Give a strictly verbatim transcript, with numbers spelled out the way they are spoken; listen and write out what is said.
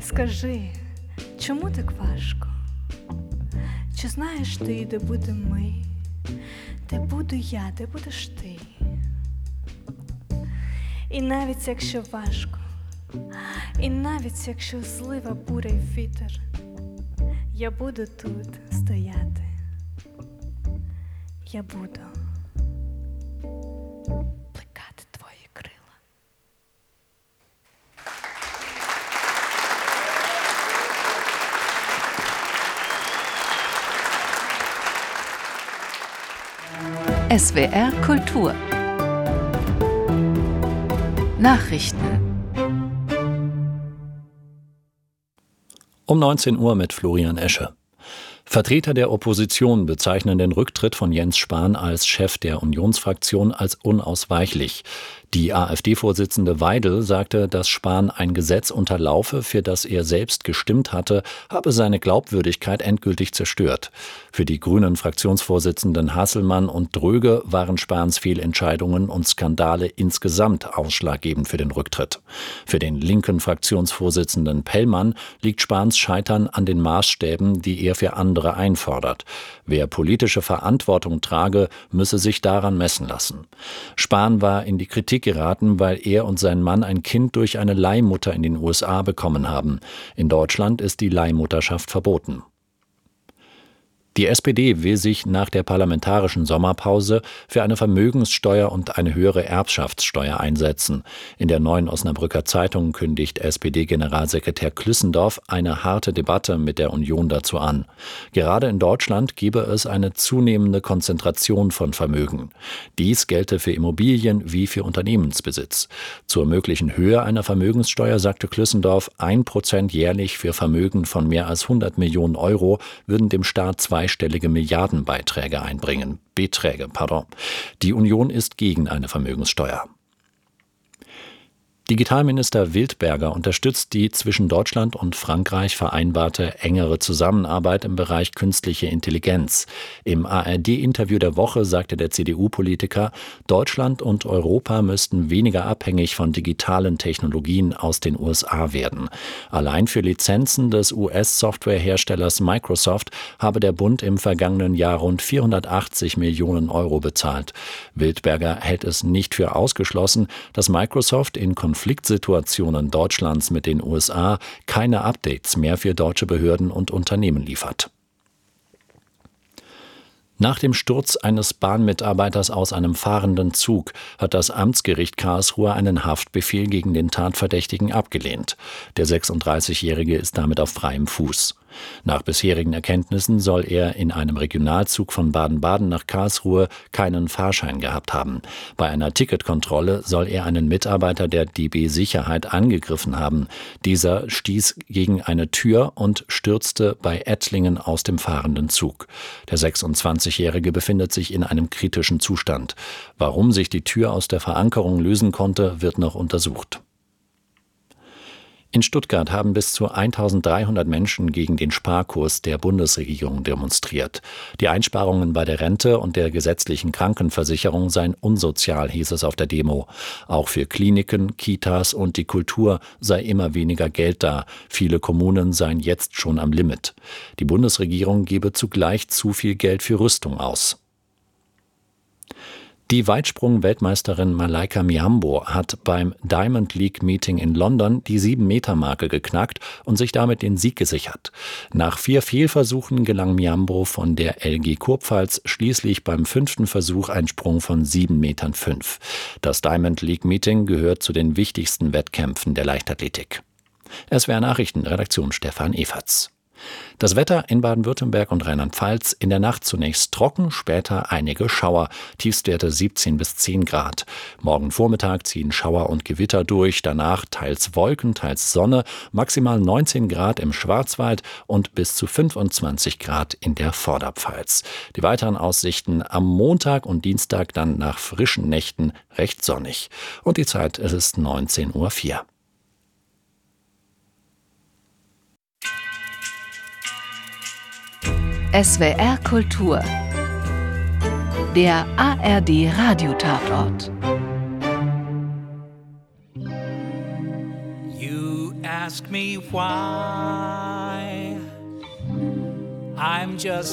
Скажи, чому так важко? Чи знаєш ти, де будемо ми? Де буду я, де будеш ти? І навіть якщо важко, і навіть якщо злива, буря й вітер, я буду тут стояти. Я буду плекати твої крила. S W R Kultur Nachrichten um neunzehn Uhr mit Florian Esche. Vertreter der Opposition bezeichnen den Rücktritt von Jens Spahn als Chef der Unionsfraktion als unausweichlich. Die AfD-Vorsitzende Weidel sagte, dass Spahn ein Gesetz unterlaufe, für das er selbst gestimmt hatte, habe seine Glaubwürdigkeit endgültig zerstört. Für die Grünen-Fraktionsvorsitzenden Hasselmann und Dröge waren Spahns Fehlentscheidungen und Skandale insgesamt ausschlaggebend für den Rücktritt. Für den linken Fraktionsvorsitzenden Pellmann liegt Spahns Scheitern an den Maßstäben, die er für andere einfordert. Wer politische Verantwortung trage, müsse sich daran messen lassen. Spahn war in die Kritik geraten, weil er und sein Mann ein Kind durch eine Leihmutter in den U S A bekommen haben. In Deutschland ist die Leihmutterschaft verboten. Die S P D will sich nach der parlamentarischen Sommerpause für eine Vermögenssteuer und eine höhere Erbschaftssteuer einsetzen. In der Neuen Osnabrücker Zeitung kündigt S P D-Generalsekretär Klüssendorf eine harte Debatte mit der Union dazu an. Gerade in Deutschland gebe es eine zunehmende Konzentration von Vermögen. Dies gelte für Immobilien wie für Unternehmensbesitz. Zur möglichen Höhe einer Vermögenssteuer sagte Klüssendorf, ein Prozent jährlich für Vermögen von mehr als hundert Millionen Euro würden dem Staat zwei zweistellige Milliardenbeiträge einbringen. Beträge, pardon. Die Union ist gegen eine Vermögenssteuer. Digitalminister Wildberger unterstützt die zwischen Deutschland und Frankreich vereinbarte engere Zusammenarbeit im Bereich künstliche Intelligenz. Im A R D-Interview der Woche sagte der C D U-Politiker, Deutschland und Europa müssten weniger abhängig von digitalen Technologien aus den U S A werden. Allein für Lizenzen des U S-Softwareherstellers Microsoft habe der Bund im vergangenen Jahr rund vierhundertachtzig Millionen Euro bezahlt. Wildberger hält es nicht für ausgeschlossen, dass Microsoft in Konfliktsituationen Deutschlands mit den U S A keine Updates mehr für deutsche Behörden und Unternehmen liefert. Nach dem Sturz eines Bahnmitarbeiters aus einem fahrenden Zug hat das Amtsgericht Karlsruhe einen Haftbefehl gegen den Tatverdächtigen abgelehnt. Der sechsunddreißigjährige ist damit auf freiem Fuß. Nach bisherigen Erkenntnissen soll er in einem Regionalzug von Baden-Baden nach Karlsruhe keinen Fahrschein gehabt haben. Bei einer Ticketkontrolle soll er einen Mitarbeiter der D B Sicherheit angegriffen haben. Dieser stieß gegen eine Tür und stürzte bei Ettlingen aus dem fahrenden Zug. Der sechsundzwanzigjährige befindet sich in einem kritischen Zustand. Warum sich die Tür aus der Verankerung lösen konnte, wird noch untersucht. In Stuttgart haben bis zu eintausenddreihundert Menschen gegen den Sparkurs der Bundesregierung demonstriert. Die Einsparungen bei der Rente und der gesetzlichen Krankenversicherung seien unsozial, hieß es auf der Demo. Auch für Kliniken, Kitas und die Kultur sei immer weniger Geld da. Viele Kommunen seien jetzt schon am Limit. Die Bundesregierung gebe zugleich zu viel Geld für Rüstung aus. Die Weitsprung-Weltmeisterin Malaika Mihambo hat beim Diamond League Meeting in London die sieben-Meter-Marke geknackt und sich damit den Sieg gesichert. Nach vier Fehlversuchen gelang Mihambo von der L G Kurpfalz schließlich beim fünften Versuch ein Sprung von sieben Metern fünf. Das Diamond League Meeting gehört zu den wichtigsten Wettkämpfen der Leichtathletik. S W R Nachrichten, Redaktion Stefan Eferts. Das Wetter in Baden-Württemberg und Rheinland-Pfalz: in der Nacht zunächst trocken, später einige Schauer, Tiefstwerte siebzehn bis zehn Grad. Morgen Vormittag ziehen Schauer und Gewitter durch, danach teils Wolken, teils Sonne, maximal neunzehn Grad im Schwarzwald und bis zu fünfundzwanzig Grad in der Vorderpfalz. Die weiteren Aussichten: am Montag und Dienstag dann nach frischen Nächten recht sonnig. Und die Zeit, es ist neunzehn Uhr vier. S W R Kultur, der A R D Radiotatort. You ask me why. I'm just